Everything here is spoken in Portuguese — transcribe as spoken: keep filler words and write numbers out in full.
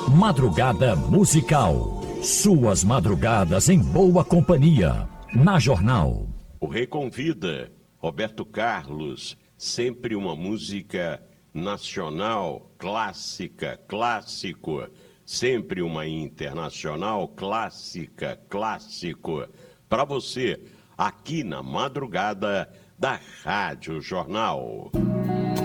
Madrugada musical. Suas madrugadas em boa companhia. Na Jornal. O Rei convida Roberto Carlos, sempre uma música nacional, clássica, clássico, sempre uma internacional, clássica, clássico, para você, aqui na madrugada da Rádio Jornal.